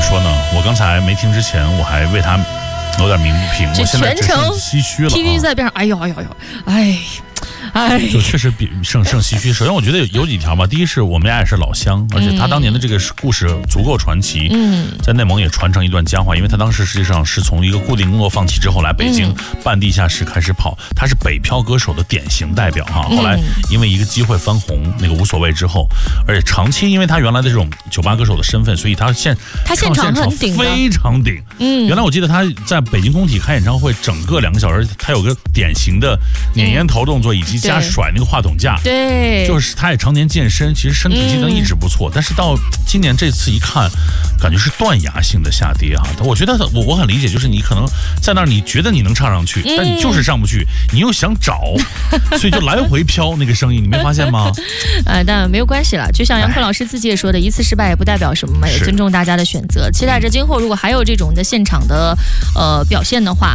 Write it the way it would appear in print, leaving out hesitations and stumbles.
说呢？我刚才没听之前，我还为他有点鸣不平，我现在只剩唏嘘了。 PPT 在边上，哎， 就确实比剩唏嘘。首先，我觉得有几条吧。第一是我们俩也是老乡，而且他当年的这个故事足够传奇，在内蒙也传承一段佳话。因为他当时实际上是从一个固定工作放弃之后来北京办地下室开始跑，他是北漂歌手的典型代表哈。后来因为一个机会翻红，那个无所谓之后，而且长期因为他原来的这种酒吧歌手的身份，所以他现场很顶， 非常顶。原来我记得他在北京工体开演唱会，整个2个小时，他有个典型的碾烟头动作以及加甩那个话筒架， 对， 就是他也常年健身，其实身体机能一直不错，但是到今年这次一看，感觉是断崖性的下跌哈。我觉得我很理解，就是你可能在那儿你觉得你能唱上去，但你就是上不去，你又想找，所以就来回飘那个声音，你没发现吗？ 但没有关系了，就像杨坤老师自己也说的，一次失败也不代表什么嘛，也尊重大家的选择，期待着今后如果还有这种的现场的表现的话。